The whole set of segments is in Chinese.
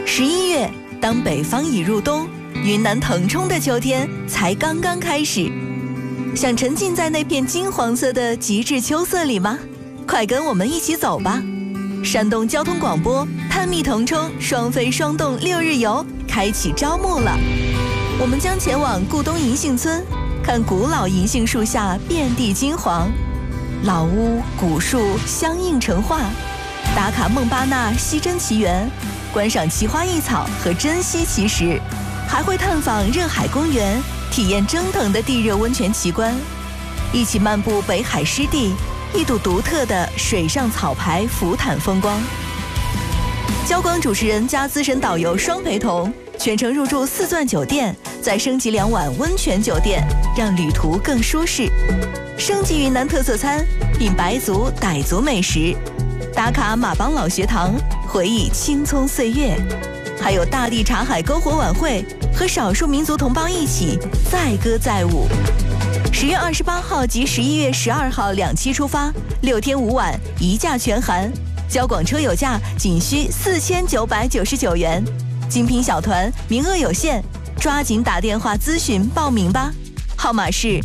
11月，当北方已入冬，云南腾冲的秋天才刚刚开始。想沉浸在那片金黄色的极致秋色里吗？快跟我们一起走吧！山东交通广播探秘腾冲双飞双动6日游开启招募了。我们将前往固东银杏村，看古老银杏树下遍地金黄，老屋古树相映成画，打卡孟巴纳西珍奇园，观赏奇花异草和珍稀奇石，还会探访热海公园，体验蒸腾的地热温泉奇观，一起漫步北海湿地，一睹独特的水上草牌浮毯风光。交广主持人加资深导游双陪同，全程入住4钻酒店，再升级2晚温泉酒店，让旅途更舒适。升级云南特色餐，品白族傣族美食，打卡马帮老学堂，回忆青葱岁月，还有大地茶海篝火晚会，和少数民族同胞一起载歌载舞。10月28号及11月12号2期出发，6天5晚1价全含，交广车友价仅需4999元，精品小团名额有限，抓紧打电话咨询报名吧，号码是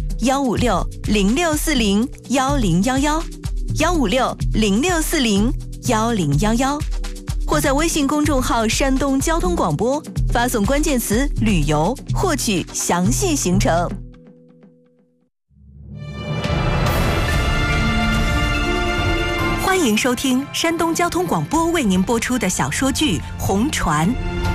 156-0640-1011，156-0640-1011，或在微信公众号山东交通广播发送关键词旅游获取详细行程。欢迎收听山东交通广播为您播出的小说剧《红船》。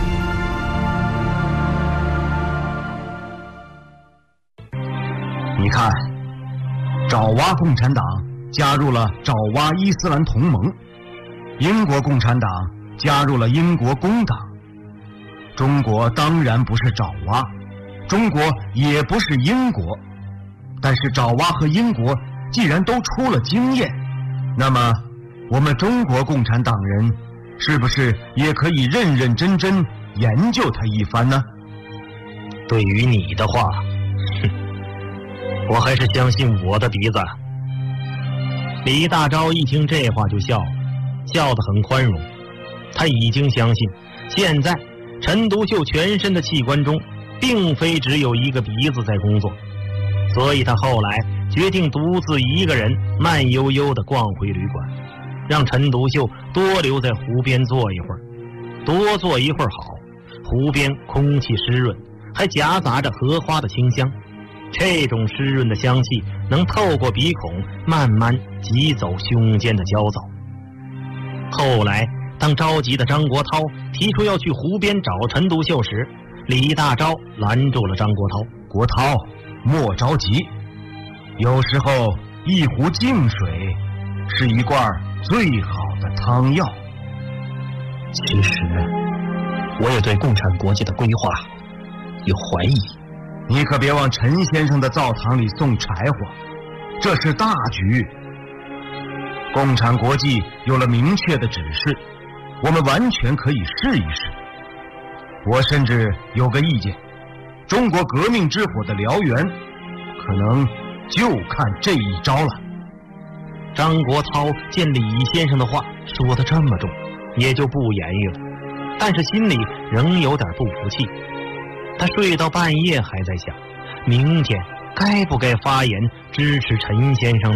你看，爪哇共产党加入了爪哇伊斯兰同盟，英国共产党加入了英国工党。中国当然不是爪哇，中国也不是英国，但是爪哇和英国既然都出了经验，那么我们中国共产党人是不是也可以认认真真研究它一番呢？ 对于你的话，我还是相信我的鼻子。李大钊一听这话就笑了，笑得很宽容。他已经相信，现在陈独秀全身的器官中并非只有一个鼻子在工作，所以他后来决定独自一个人慢悠悠地逛回旅馆，让陈独秀多留在湖边坐一会儿。多坐一会儿好，湖边空气湿润，还夹杂着荷花的清香，这种湿润的香气能透过鼻孔慢慢挤走胸间的焦躁。后来当着急的张国焘提出要去湖边找陈独秀时，李大钊拦住了张国焘。 国焘，莫着急，有时候一壶净水是一罐最好的汤药。 其实我也对共产国际的规划有怀疑。 你可别往陈先生的灶堂里送柴火，这是大局。共产国际有了明确的指示，我们完全可以试一试。我甚至有个意见，中国革命之火的燎原可能就看这一招了。 张国焘见李先生的话说得这么重，也就不言语了，但是心里仍有点不服气。他睡到半夜还在想，明天该不该发言支持陈先生呢？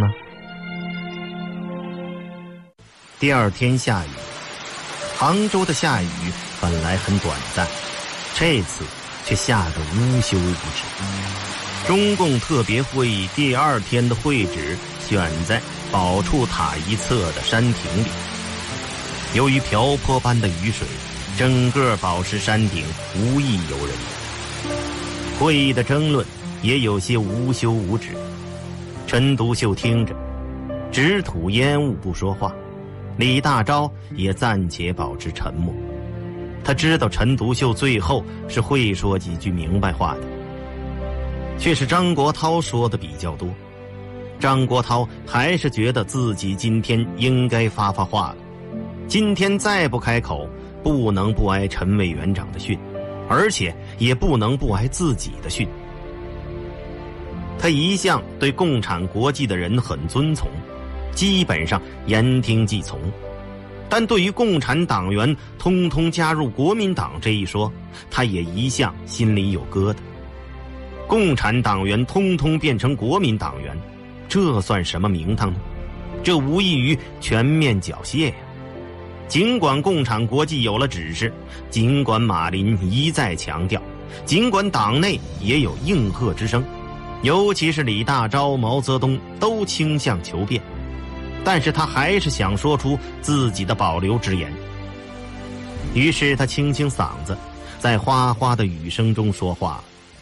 第二天下雨，杭州的下雨本来很短暂，这次却下得无休无止。中共特别会议第2天的会址选在宝处塔一侧的山亭里，由于瓢泼般的雨水，整个宝石山顶无一游人。会议的争论也有些无休无止。陈独秀听着，只吐烟雾不说话。李大钊也暂且保持沉默。他知道陈独秀最后是会说几句明白话的，却是张国焘说的比较多。张国焘还是觉得自己今天应该发话了。今天再不开口，不能不挨陈委员长的训，而且也不能不挨自己的训。他一向对共产国际的人很尊崇，基本上言听计从。 但对于共产党员通通加入国民党这一说，他也一向心里有疙瘩。共产党员通通变成国民党员，这算什么名堂呢？这无异于全面缴械呀！尽管共产国际有了指示，尽管马林一再强调，尽管党内也有应和之声，尤其是李大钊、毛泽东都倾向求变，但是他还是想说出自己的保留之言。于是他清清嗓子，在哗哗的雨声中说话。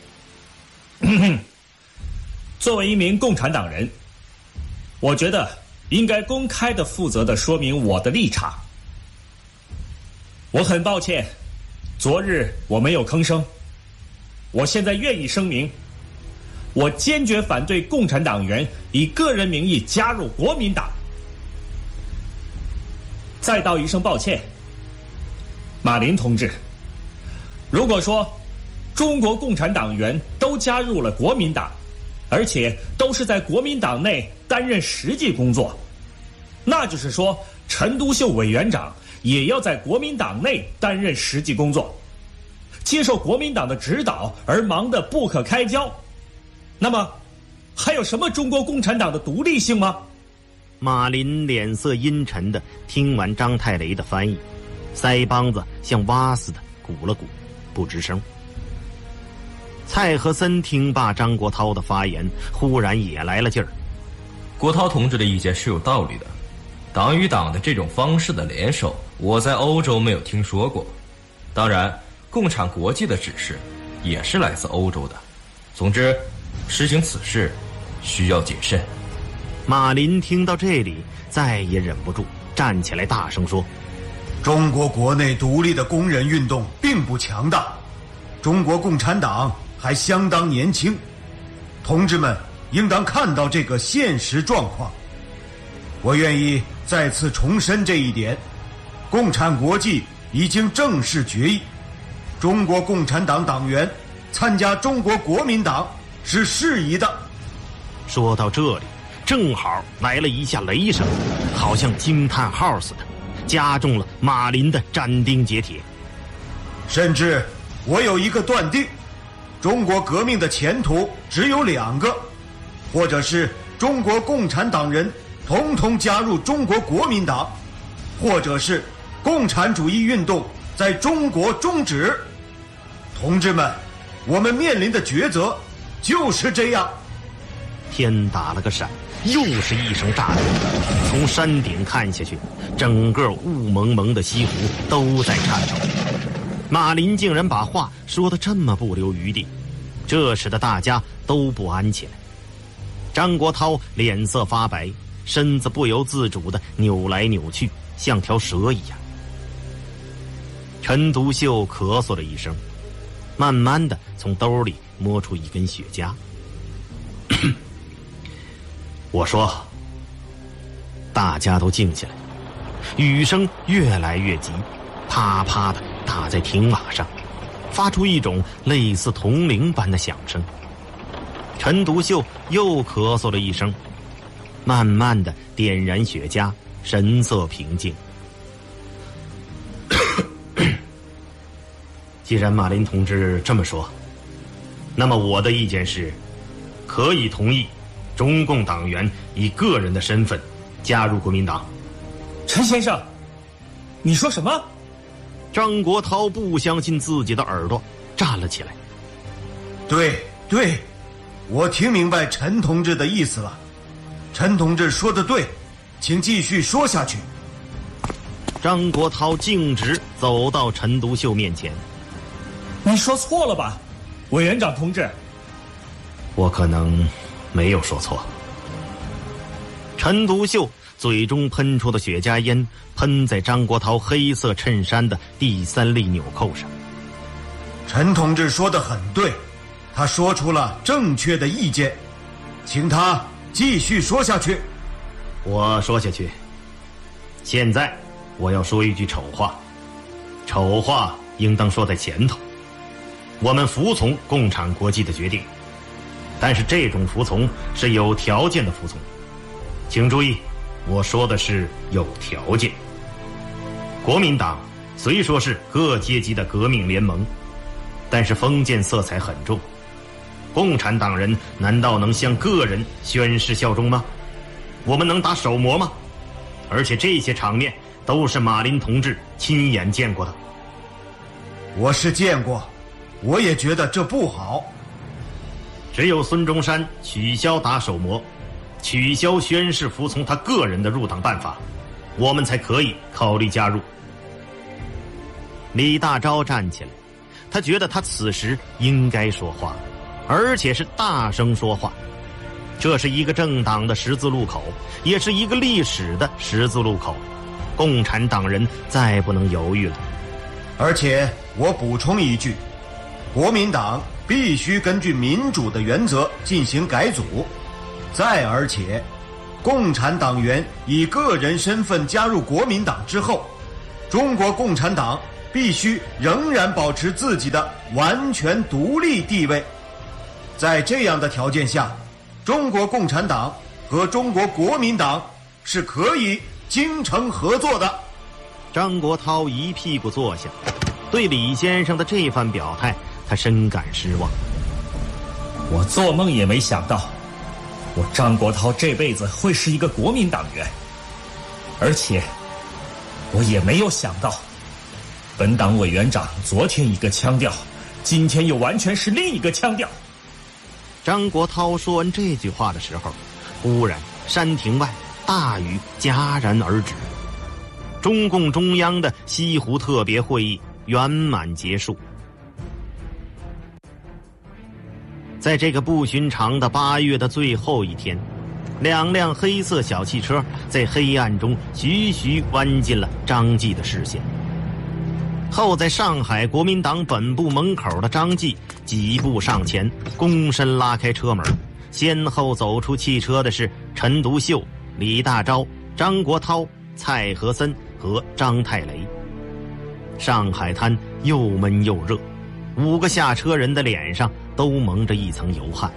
作为一名共产党人，我觉得应该公开的、负责的说明我的立场。我很抱歉，昨日我没有吭声。我现在愿意声明，我坚决反对共产党员以个人名义加入国民党。再道一声抱歉，马林同志，如果说中国共产党员都加入了国民党，而且都是在国民党内担任实际工作，那就是说陈独秀委员长也要在国民党内担任实际工作，接受国民党的指导而忙得不可开交。那么还有什么中国共产党的独立性吗？ 马林脸色阴沉地听完张太雷的翻译，腮帮子像挖似的鼓了鼓，不吱声。蔡和森听罢张国焘的发言，忽然也来了劲儿。 国焘同志的意见是有道理的，党与党的这种方式的联手，我在欧洲没有听说过。当然，共产国际的指示也是来自欧洲的。总之，实行此事需要谨慎。 马林听到这里，再也忍不住，站起来大声说： 中国国内独立的工人运动并不强大，中国共产党还相当年轻，同志们应当看到这个现实状况。我愿意再次重申这一点，共产国际已经正式决议，中国共产党党员参加中国国民党是适宜的。 说到这里，正好来了一下雷声，好像惊叹号似的，加重了马林的斩钉截铁。 甚至我有一个断定，中国革命的前途只有两个，或者是中国共产党人统统加入中国国民党，或者是共产主义运动在中国终止。同志们，我们面临的抉择就是这样。 天打了个闪，又是一声炸响，从山顶看下去，整个雾蒙蒙的西湖都在颤抖。马林竟然把话说得这么不留余地，这使得大家都不安起来。张国焘脸色发白，身子不由自主地扭来扭去，像条蛇一样。陈独秀咳嗽了一声，慢慢地从兜里摸出一根雪茄。我说，大家都静下来。雨声越来越急，啪啪地打在亭瓦上，发出一种类似铜铃般的响声。陈独秀又咳嗽了一声，慢慢地点燃雪茄，神色平静。既然马林同志这么说，那么我的意见是，可以同意中共党员以个人的身份加入国民党。 陈先生，你说什么？ 张国焘不相信自己的耳朵，站了起来。 对，我听明白陈同志的意思了。陈同志说的对，请继续说下去。 张国焘径直走到陈独秀面前。 你说错了吧，委员长同志？ 我可能没有说错。陈独秀嘴中喷出的雪茄烟喷在张国焘黑色衬衫的第三粒纽扣上。 陈同志说得很对，他说出了正确的意见，请他继续说下去。 我说下去。现在我要说一句丑话，丑话应当说在前头。我们服从共产国际的决定，但是这种服从是有条件的服从。请注意，我说的是有条件。 国民党虽说是各阶级的革命联盟，但是封建色彩很重。共产党人难道能向个人宣誓效忠吗？我们能打手模吗？而且这些场面都是马林同志亲眼见过的。 我是见过，我也觉得这不好。 只有孙中山取消打手模，取消宣誓服从他个人的入党办法，我们才可以考虑加入。李大钊站起来，他觉得他此时应该说话，而且是大声说话。这是一个政党的十字路口，也是一个历史的十字路口。共产党人再不能犹豫了。 而且我补充一句，国民党必须根据民主的原则进行改组。再而且，共产党员以个人身份加入国民党之后，中国共产党必须仍然保持自己的完全独立地位。在这样的条件下，中国共产党和中国国民党是可以精诚合作的。 张国焘一屁股坐下，对李先生的这番表态，他深感失望。 我做梦也没想到，我张国焘这辈子会是一个国民党员，而且我也没有想到，本党委员长昨天一个腔调，今天又完全是另一个腔调。 张国焘说完这句话的时候，忽然山亭外大雨戛然而止。中共中央的西湖特别会议圆满结束。在这个不寻常的8月的最后一天，2辆黑色小汽车在黑暗中徐徐弯进了张继的视线。候在上海国民党本部门口的张继几步上前，躬身拉开车门，先后走出汽车的是陈独秀、李大钊、张国焘、蔡和森和张太雷。上海滩又闷又热，5个下车人的脸上都蒙着一层油汗。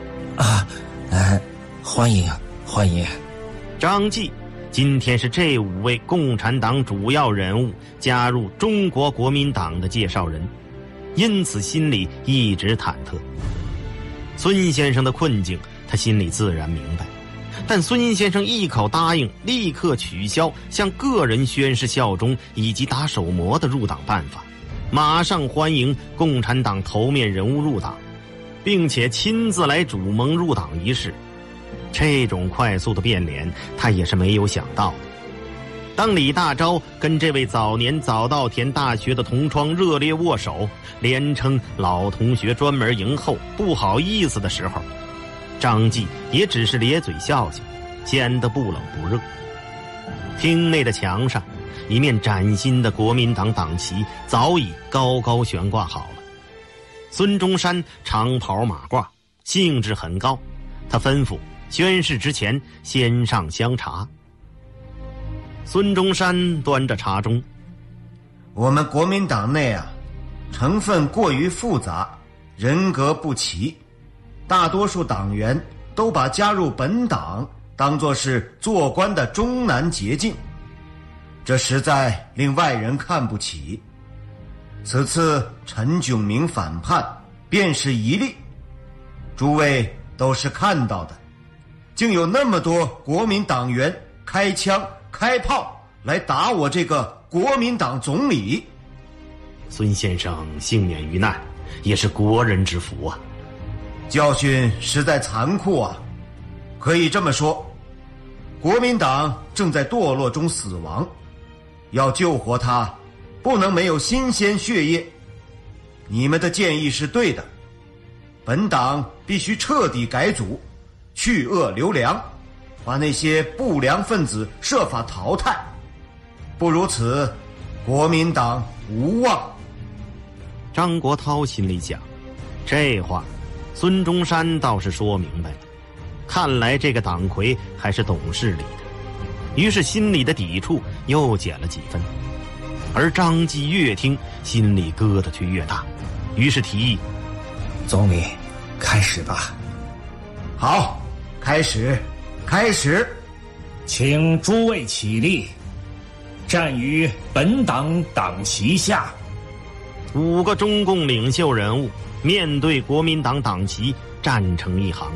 欢迎欢迎。 张继今天是这5位共产党主要人物加入中国国民党的介绍人，因此心里一直忐忑。孙先生的困境他心里自然明白，但孙先生一口答应立刻取消向个人宣誓效忠以及打手模的入党办法，马上欢迎共产党头面人物入党，并且亲自来主蒙入党仪式。这种快速的变脸他也是没有想到的。当李大钊跟这位早年早稻田大学的同窗热烈握手，连称老同学专门迎候，不好意思的时候，张继也只是咧嘴笑笑，显得不冷不热。厅内的墙上，一面崭新的国民党党旗早已高高悬挂好了。孙中山长袍马褂，兴致很高，他吩咐宣誓之前先上香茶。孙中山端着茶盅， 我们国民党内成分过于复杂，人格不齐，大多数党员都把加入本党当作是做官的终南捷径，这实在令外人看不起。此次陈炯明反叛便是一例，诸位都是看到的，竟有那么多国民党员开枪开炮来打我这个国民党总理。 孙先生幸免于难，也是国人之福啊。 教训实在残酷啊！可以这么说，国民党正在堕落中死亡，要救活它，不能没有新鲜血液。你们的建议是对的，本党必须彻底改组，去恶留良，把那些不良分子设法淘汰。不如此，国民党无望。 张国焘心里想，这话孙中山倒是说明白了，看来这个党魁还是懂事理的，于是心里的抵触又减了几分。而张继越听，心里疙瘩却越大，于是提议： 总理，开始吧。 好，开始。请诸位起立。 战于本党党旗下。 5个中共领袖人物面对国民党党旗站成一行。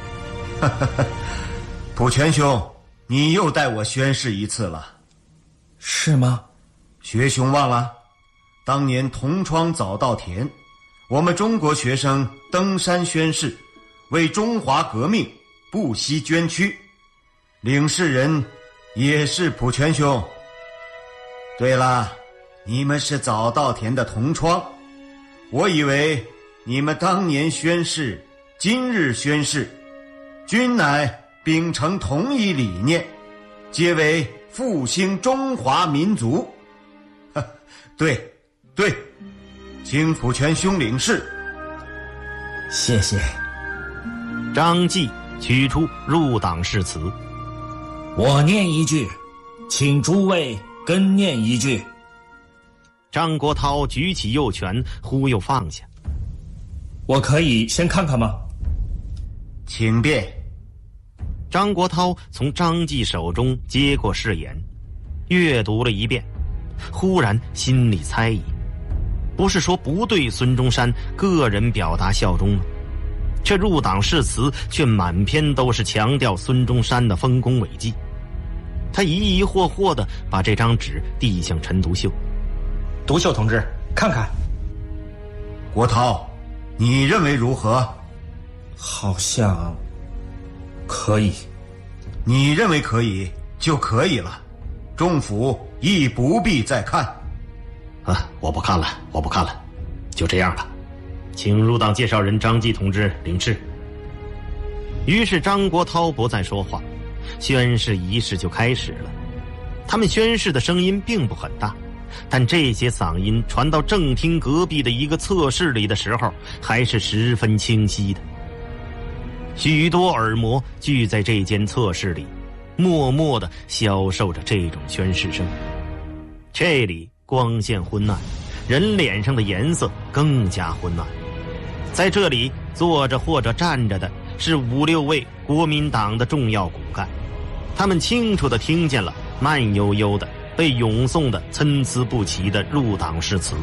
普全兄，你又带我宣誓一次了。 是吗？ 学兄忘了，当年同窗早稻田，我们中国学生登山宣誓，为中华革命不惜捐躯，领誓人也是普全兄。对了，你们是早稻田的同窗，我以为你们当年宣誓，今日宣誓，均乃秉承同一理念，皆为复兴中华民族。对，请普全兄领誓。 谢谢。 张继取出入党誓词， 我念一句，请诸位跟念一句。 张国焘举起右拳，忽又放下。 我可以先看看吗？ 请便。 张国焘从张继手中接过誓言，阅读了一遍，忽然心里猜疑，不是说不对孙中山个人表达效忠吗？这入党誓词却满篇都是强调孙中山的丰功伟绩。他疑惑惑地把这张纸递向陈独秀。 独秀同志，看看。 国焘，你认为如何？ 好像可以。 你认为可以就可以了，众府亦不必再看。 我不看了，就这样吧。请入党介绍人张继同志领誓。于是张国焘不再说话，宣誓仪式就开始了。他们宣誓的声音并不很大，但这些嗓音传到正厅隔壁的一个侧室里的时候，还是十分清晰的。许多耳膜聚在这间侧室里，默默地消受着这种宣誓声。这里光线昏暗，人脸上的颜色更加昏暗。在这里坐着或者站着的是5、6位国民党的重要骨干，他们清楚地听见了慢悠悠的被咏诵的参差不齐的入党誓词。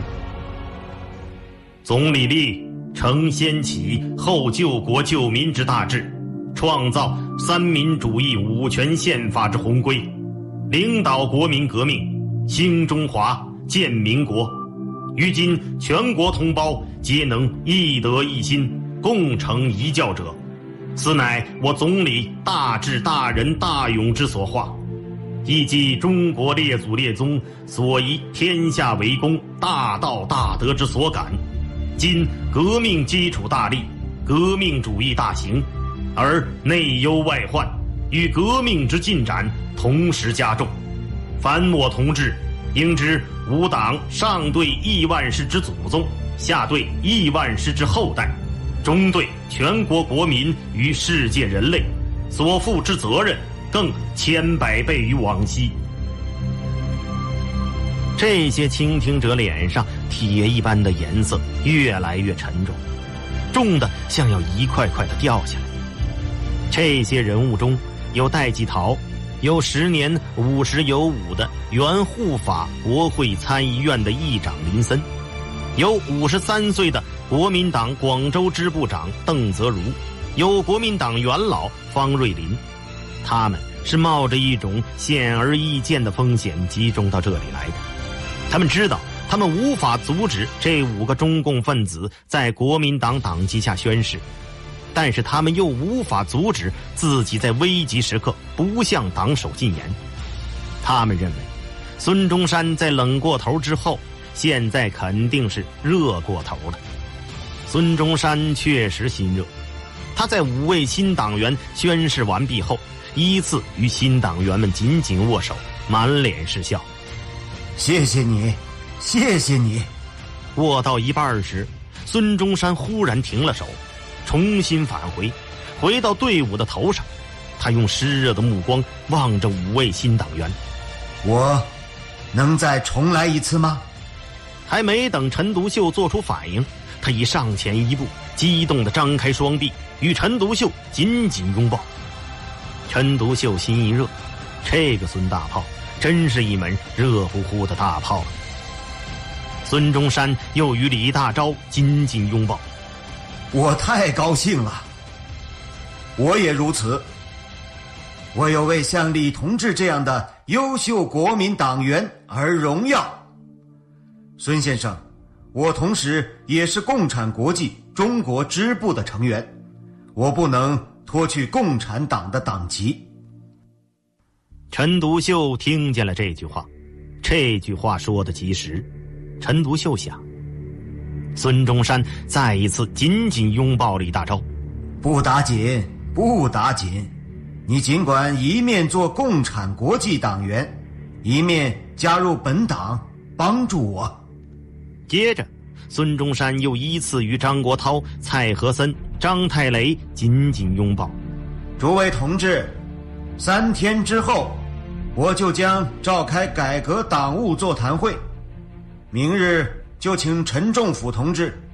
总理立承先启后救国救民之大志，创造三民主义五权宪法之宏规，领导国民革命，兴中华，建民国。于今全国同胞皆能一德一心，共成一教者，此乃我总理大智大仁大勇之所化，亦即中国列祖列宗所宜天下为公大道大德之所感。今革命基础大立，革命主义大行，而内忧外患与革命之进展同时加重。凡我同志应知，吾党上对亿万世之祖宗，下对亿万世之后代，中对全国国民与世界人类所负之责任，更千百倍于往昔。这些倾听者脸上铁一般的颜色越来越沉重，重的像要一块块的掉下来。这些人物中有戴季陶，有时年50有5的原护法国会参议院的议长林森，有53岁的国民党广州支部长邓泽如，有国民党元老方瑞林。他们是冒着一种显而易见的风险集中到这里来的。他们知道他们无法阻止这5个中共分子在国民党党旗下宣誓，但是他们又无法阻止自己在危急时刻不向党首进言。他们认为孙中山在冷过头之后，现在肯定是热过头了。孙中山确实心热，他在5位新党员宣誓完毕后，依次与新党员们紧紧握手，满脸是笑。 谢谢你，谢谢你。 握到一半时，孙中山忽然停了手，重新返回到队伍的头上。他用湿热的目光望着5位新党员。 我能再重来一次吗？ 还没等陈独秀做出反应，他已上前一步，激动地张开双臂，与陈独秀紧紧拥抱。陈独秀心一热，这个孙大炮真是一门热乎乎的大炮。孙中山又与李大钊紧紧拥抱。 我太高兴了，我也如此。我有为像李同志这样的优秀国民党员而荣耀。孙先生，我同时也是共产国际中国支部的成员，我不能脱去共产党的党旗。 陈独秀听见了这句话，这句话说得及时。陈独秀想，孙中山再一次紧紧拥抱李大钊。 不打紧，不打紧，你尽管一面做共产国际党员，一面加入本党，帮助我。 接着，孙中山又依次与张国焘、蔡和森、张太雷紧紧拥抱。 诸位同志，3天之后，我就将召开改革党务座谈会。明日就请陈仲甫同志